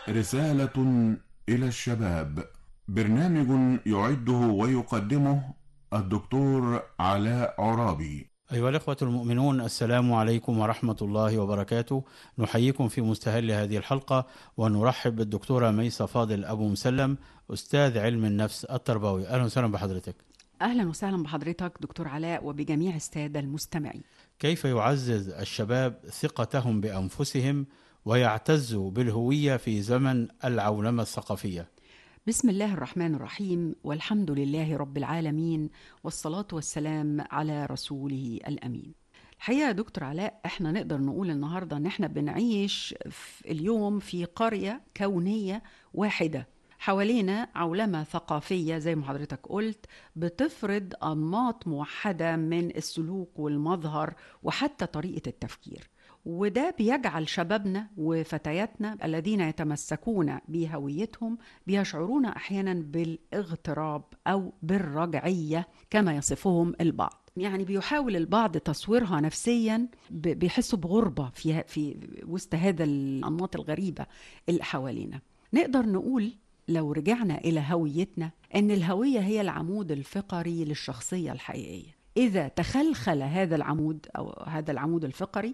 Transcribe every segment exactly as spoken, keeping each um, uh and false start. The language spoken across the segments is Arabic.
رسالة إلى الشباب، برنامج يعده ويقدمه الدكتور علاء عرابي. أيها الأخوة المؤمنون، السلام عليكم ورحمة الله وبركاته. نحييكم في مستهل هذه الحلقة، ونرحب بالدكتورة ميسة فاضل أبو مسلم، أستاذ علم النفس التربوي. أهلا وسهلا بحضرتك. أهلا وسهلا بحضرتك دكتور علاء وبجميع السادة المستمعين. كيف يعزز الشباب ثقتهم بأنفسهم ويعتزوا بالهوية في زمن العولمة الثقافية؟ بسم الله الرحمن الرحيم، والحمد لله رب العالمين، والصلاة والسلام على رسوله الأمين. الحقيقة يا دكتور علاء، احنا نقدر نقول النهاردة ان احنا بنعيش في اليوم في قرية كونية واحدة، حوالينا عولمة ثقافية زي ما حضرتك قلت بتفرض أنماط موحدة من السلوك والمظهر وحتى طريقة التفكير، وده بيجعل شبابنا وفتياتنا الذين يتمسكون بهويتهم بيشعرون أحيانا بالاغتراب أو بالرجعية كما يصفهم البعض. يعني بيحاول البعض تصويرها نفسيا، بيحسوا بغربة في, في وسط هذا الأنماط الغريبة اللي حوالينا. نقدر نقول لو رجعنا إلى هويتنا أن الهوية هي العمود الفقري للشخصية الحقيقية. إذا تخلخل هذا العمود أو هذا العمود الفقري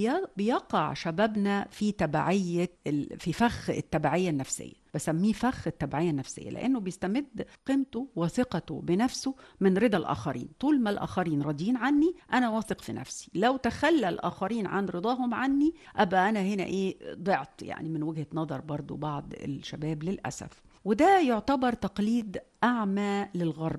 بيقع شبابنا في تبعية في فخ التبعية النفسية. بسميه فخ التبعية النفسية لأنه بيستمد قيمته وثقته بنفسه من رضا الآخرين. طول ما الآخرين راضيين عني أنا واثق في نفسي، لو تخلى الآخرين عن رضاهم عني أبقى أنا هنا إيه ضعت، يعني من وجهة نظر برضو بعض الشباب للأسف. وده يعتبر تقليد أعمى للغرب،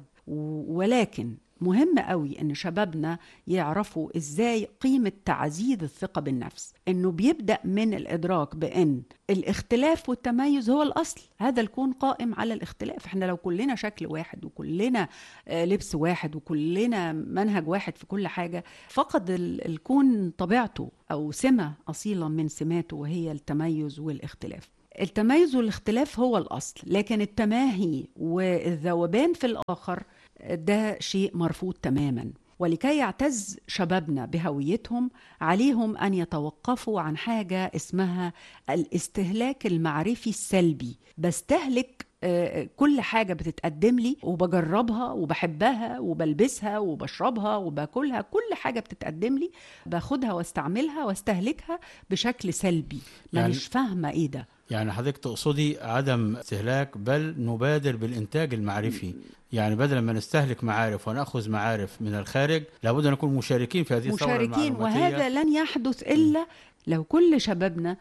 ولكن مهم قوي ان شبابنا يعرفوا ازاي قيمة تعزيز الثقة بالنفس، انه بيبدأ من الادراك بان الاختلاف والتميز هو الاصل. هذا الكون قائم على الاختلاف. احنا لو كلنا شكل واحد وكلنا لبس واحد وكلنا منهج واحد في كل حاجة، فقد الكون طبيعته او سمة اصيلة من سماته، وهي التميز والاختلاف. التميز والاختلاف هو الأصل، لكن التماهي والذوبان في الآخر ده شيء مرفوض تماما. ولكي يعتز شبابنا بهويتهم عليهم أن يتوقفوا عن حاجة اسمها الاستهلاك المعرفي السلبي. بستهلك كل حاجة بتتقدم لي وبجربها وبحبها وبلبسها وبشربها وباكلها، كل حاجة بتتقدم لي باخدها واستعملها واستهلكها بشكل سلبي. يعني مش فاهمة ايه ده. يعني حضرتك تقصدي عدم استهلاك بل نبادر بالإنتاج المعرفي، يعني بدل ما نستهلك معارف ونأخذ معارف من الخارج لابد أن نكون مشاركين في هذه الثورة المعلوماتية. وهذا لن يحدث إلا لو كل شبابنا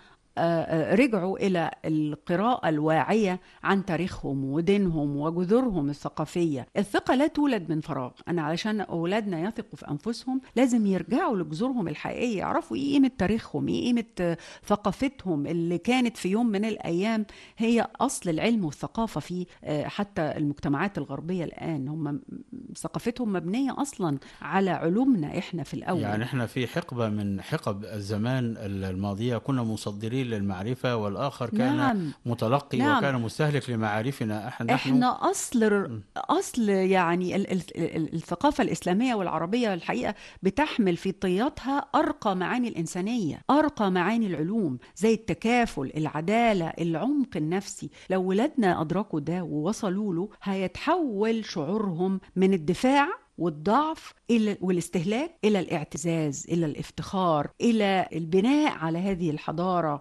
رجعوا إلى القراءة الواعية عن تاريخهم ودينهم وجذورهم الثقافية. الثقة لا تولد من فراغ. أنا علشان أولادنا يثقوا في أنفسهم لازم يرجعوا لجذورهم الحقيقية، يعرفوا إيه قيمة تاريخهم، إيه قيمة ثقافتهم اللي كانت في يوم من الأيام هي أصل العلم والثقافة في حتى المجتمعات الغربية الآن. هم ثقافتهم مبنية أصلا على علومنا إحنا في الأول. يعني إحنا في حقبة من حقب الزمان الماضية كنا مصدرين للمعرفة، والآخر كان نعم. متلقي نعم. وكان مستهلك لمعارفنا. احنا, احنا أصل أصل يعني الثقافة الإسلامية والعربية الحقيقة بتحمل في طياتها أرقى معاني الإنسانية، أرقى معاني العلوم زي التكافل، العدالة، العمق النفسي. لو ولادنا أدركوا ده ووصلوا له هيتحول شعورهم من الدفاع والضعف إلى والاستهلاك إلى الاعتزاز، إلى الافتخار، إلى البناء على هذه الحضارة،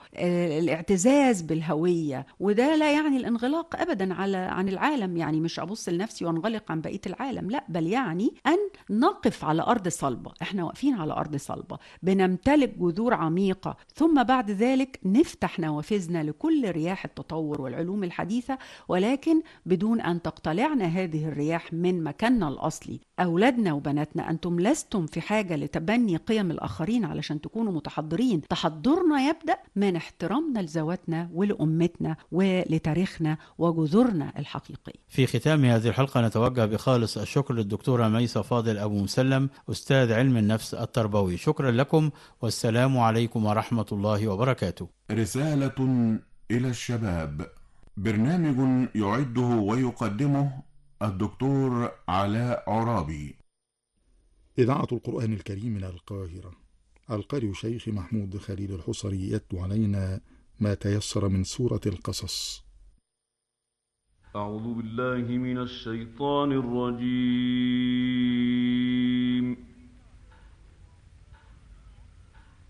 الاعتزاز بالهوية. وده لا يعني الانغلاق أبدا على عن العالم، يعني مش أبص لنفسي وانغلق عن بقية العالم، لا، بل يعني أن نقف على أرض صلبة. احنا واقفين على أرض صلبة بنمتلك جذور عميقة، ثم بعد ذلك نفتح نوافذنا لكل رياح التطور والعلوم الحديثة، ولكن بدون أن تقتلعنا هذه الرياح من مكاننا الأصلي. أولادنا وبناتنا أنتم لستم في حاجة لتبني قيم الآخرين علشان تكونوا متحضرين. تحضرنا يبدأ من احترامنا لذواتنا ولأمتنا ولتاريخنا وجذورنا الحقيقية. في ختام هذه الحلقة نتوجه بخالص الشكر للدكتورة ميسة فاضل أبو مسلم، أستاذ علم النفس التربوي. شكرا لكم والسلام عليكم ورحمة الله وبركاته. رسالة إلى الشباب، برنامج يعده ويقدمه الدكتور علاء عرابي. إذاعة القرآن الكريم من القاهرة. القارئ شيخ محمود خليل الحصري يتلو علينا ما تيسر من سورة القصص. أعوذ بالله من الشيطان الرجيم.